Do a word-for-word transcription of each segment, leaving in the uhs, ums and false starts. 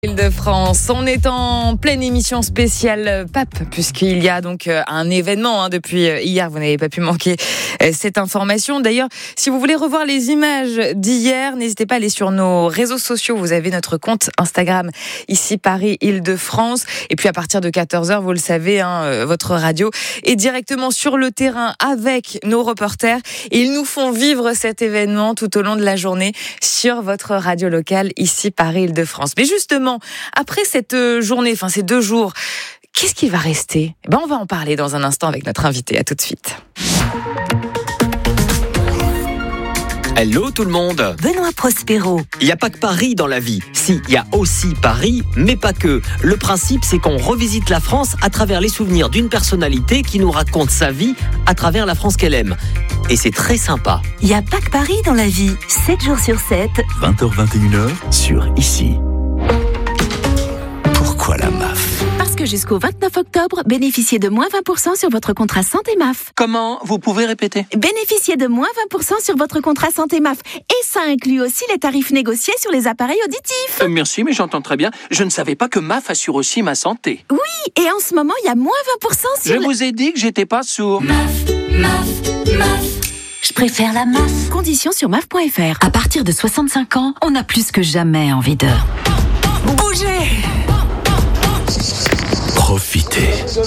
Île-de-France, on est en pleine émission spéciale Pape, puisqu'il y a donc un événement hein, depuis hier, vous n'avez pas pu manquer cette information. D'ailleurs, si vous voulez revoir les images d'hier, n'hésitez pas à aller sur nos réseaux sociaux, vous avez notre compte Instagram, ici Paris Île-de-France, et puis à partir de quatorze heures, vous le savez, hein, votre radio est directement sur le terrain avec nos reporters, et ils nous font vivre cet événement tout au long de la journée sur votre radio locale, ici Paris Île-de-France. Mais justement, après cette journée, enfin ces deux jours, qu'est-ce qui va rester ? Eh ben, on va en parler dans un instant avec notre invité. À tout de suite. Hello tout le monde. Benoît Prospero. Il n'y a pas que Paris dans la vie. Si, il y a aussi Paris, mais pas que. Le principe, c'est qu'on revisite la France à travers les souvenirs d'une personnalité qui nous raconte sa vie à travers la France qu'elle aime. Et c'est très sympa. Il n'y a pas que Paris dans la vie. sept jours sur sept. vingt heures vingt et une heures sur Ici. Pourquoi la M A F ? Parce que jusqu'au vingt-neuf octobre, bénéficiez de moins vingt pour cent sur votre contrat santé M A F. Comment ? Vous pouvez répéter ? Bénéficiez de moins vingt pour cent sur votre contrat santé M A F. Et ça inclut aussi les tarifs négociés sur les appareils auditifs. Euh, merci, mais j'entends très bien. Je ne savais pas que M A F assure aussi ma santé. Oui, et en ce moment, il y a moins vingt pour cent sur... Je le... vous ai dit que j'étais pas sourd. M A F, M A F, M A F. Je préfère la M A F. Conditions sur M A F point F R. À partir de soixante-cinq ans, on a plus que jamais envie de... Bougez. Profitez.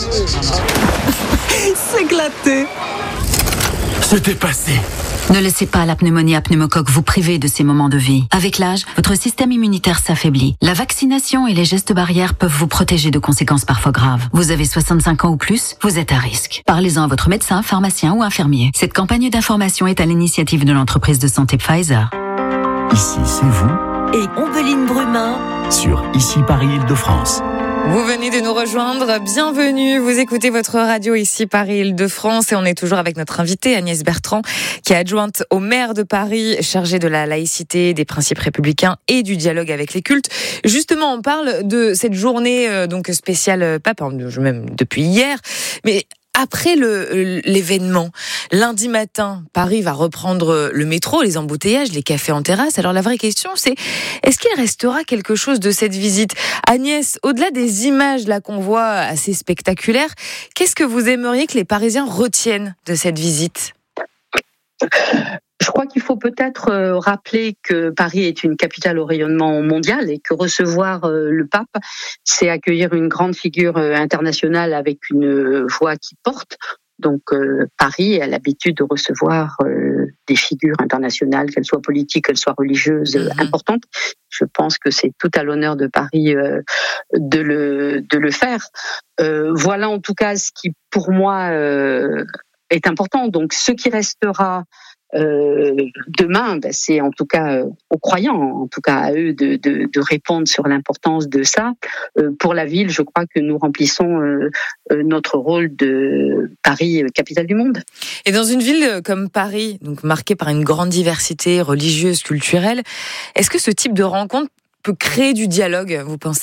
S'éclater. Se dépasser. Ne laissez pas la pneumonie à pneumocoque vous priver de ces moments de vie. Avec l'âge, votre système immunitaire s'affaiblit. La vaccination et les gestes barrières peuvent vous protéger de conséquences parfois graves. Vous avez soixante-cinq ans ou plus, vous êtes à risque. Parlez-en à votre médecin, pharmacien ou infirmier. Cette campagne d'information est à l'initiative de l'entreprise de santé Pfizer. Ici, c'est vous. Et Ombeline Brumin. Sur Ici Paris Île-de-France. Vous venez de nous rejoindre, bienvenue, vous écoutez votre radio ici Paris Île-de-France et on est toujours avec notre invitée Agnès Bertrand qui est adjointe au maire de Paris, chargée de la laïcité, des principes républicains et du dialogue avec les cultes. Justement, on parle de cette journée euh, donc spéciale Pape, même depuis hier, mais après le, l'événement, lundi matin, Paris va reprendre le métro, les embouteillages, les cafés en terrasse. Alors la vraie question, c'est est-ce qu'il restera quelque chose de cette visite ? Agnès, au-delà des images là qu'on voit assez spectaculaires, qu'est-ce que vous aimeriez que les Parisiens retiennent de cette visite ? Je crois qu'il faut peut-être rappeler que Paris est une capitale au rayonnement mondial et que recevoir le pape, c'est accueillir une grande figure internationale avec une voix qui porte. Donc Paris a l'habitude de recevoir des figures internationales, qu'elles soient politiques, qu'elles soient religieuses, mmh. importantes. Je pense que c'est tout à l'honneur de Paris de le, de le faire. Voilà en tout cas ce qui pour moi est important. Donc ce qui restera Euh, demain, ben, c'est en tout cas euh, aux croyants, en tout cas à eux de, de, de répondre sur l'importance de ça. Euh, pour la ville, je crois que nous remplissons euh, euh, notre rôle de Paris, euh, capitale du monde. Et dans une ville comme Paris, donc marquée par une grande diversité religieuse, culturelle, est-ce que ce type de rencontre peut créer du dialogue, vous pensez ?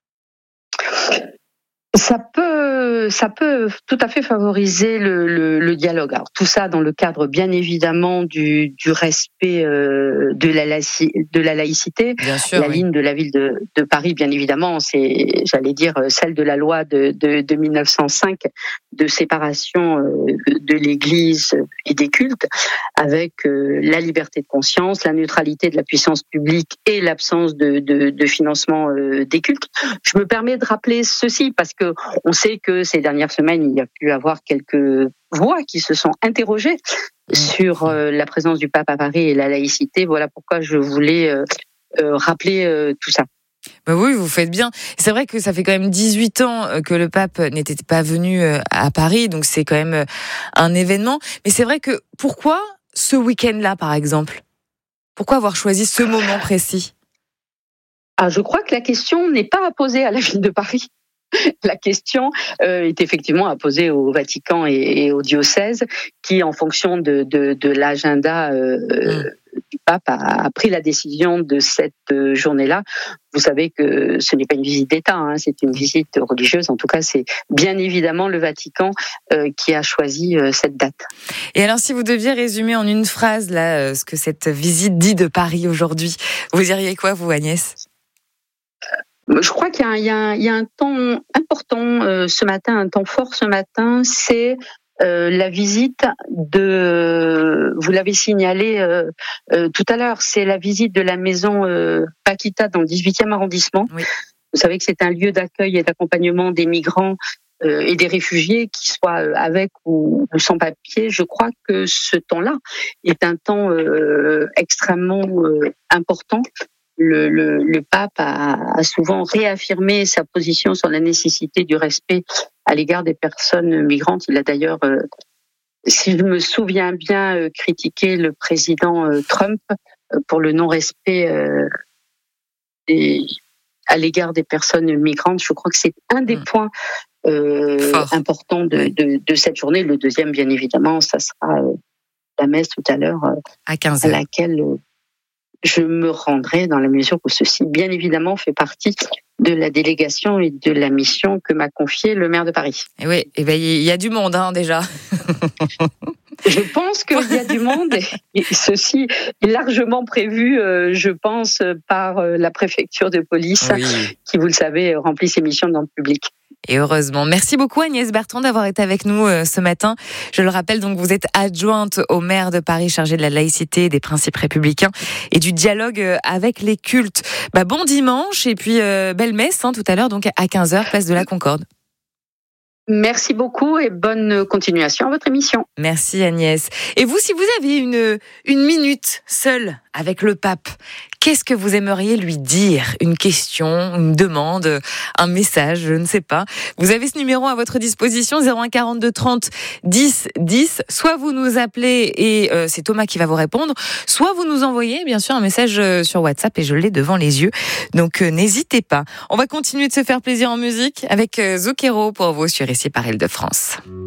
Ça peut, ça peut tout à fait favoriser le, le, le dialogue. Alors tout ça dans le cadre, bien évidemment, du, du respect euh, de la laïci, de la laïcité. Bien sûr, la oui. ligne de la ville de, de Paris, bien évidemment, c'est, j'allais dire, celle de la loi de, de, de mille neuf cent cinq de séparation euh, de l'Église et des cultes, avec euh, la liberté de conscience, la neutralité de la puissance publique et l'absence de, de, de financement euh, des cultes. Je me permets de rappeler ceci parce que on sait que ces dernières semaines, il y a pu avoir quelques voix qui se sont interrogées sur euh, la présence du pape à Paris et la laïcité. Voilà pourquoi je voulais euh, euh, rappeler euh, tout ça. Bah oui, vous faites bien. C'est vrai que ça fait quand même dix-huit ans que le pape n'était pas venu à Paris, donc c'est quand même un événement. Mais c'est vrai que pourquoi ce week-end-là, par exemple ? Pourquoi avoir choisi ce moment précis ? Ah, je crois que la question n'est pas à poser à la ville de Paris. La question euh, est effectivement à poser au Vatican et, et au diocèse qui, en fonction de, de, de l'agenda euh, mmh. du pape, a, a pris la décision de cette journée-là. Vous savez que ce n'est pas une visite d'État, hein, c'est une visite religieuse. En tout cas, c'est bien évidemment le Vatican euh, qui a choisi euh, cette date. Et alors, si vous deviez résumer en une phrase là, euh, ce que cette visite dit de Paris aujourd'hui, vous diriez quoi, vous, Agnès ? Je crois qu'il y a un, il y a un, il y a un temps important euh, ce matin, un temps fort ce matin, c'est euh, la visite de, vous l'avez signalé euh, euh, tout à l'heure, c'est la visite de la maison euh, Paquita dans le dix-huitième arrondissement. Oui. Vous savez que c'est un lieu d'accueil et d'accompagnement des migrants euh, et des réfugiés, qui soient avec ou, ou sans papier. Je crois que ce temps-là est un temps euh, extrêmement euh, important. Le, le, le pape a, a souvent réaffirmé sa position sur la nécessité du respect à l'égard des personnes migrantes. Il a d'ailleurs, euh, si je me souviens bien, euh, critiqué le président euh, Trump euh, pour le non-respect euh, des, à l'égard des personnes migrantes. Je crois que c'est un des mmh. points euh, importants de, de, de cette journée. Le deuxième, bien évidemment, ça sera euh, la messe tout à l'heure, euh, à quinze heures, à laquelle euh, je me rendrai, dans la mesure où ceci, bien évidemment, fait partie de la délégation et de la mission que m'a confiée le maire de Paris. Et oui, et ben il y a du monde hein, déjà. Je pense qu'il y a du monde, et ceci est largement prévu, euh, je pense, par euh, la préfecture de police, oui. qui, vous le savez, remplit ses missions dans le public. Et heureusement. Merci beaucoup Agnès Bertrand d'avoir été avec nous euh, ce matin. Je le rappelle, donc vous êtes adjointe au maire de Paris, chargée de la laïcité, des principes républicains et du dialogue euh, avec les cultes. Bah, bon dimanche et puis euh, belle messe hein, tout à l'heure, donc à quinze heures, place de la Concorde. Merci beaucoup et bonne continuation à votre émission. Merci Agnès. Et vous, si vous aviez une, une minute seule avec le pape, qu'est-ce que vous aimeriez lui dire ? Une question, une demande, un message, je ne sais pas. Vous avez ce numéro à votre disposition, zéro un quarante-deux trente dix dix. Soit vous nous appelez et euh, c'est Thomas qui va vous répondre, soit vous nous envoyez bien sûr un message sur WhatsApp et je l'ai devant les yeux. Donc euh, n'hésitez pas. On va continuer de se faire plaisir en musique avec euh, Zucchero pour vous sur Ici par Île-de-France.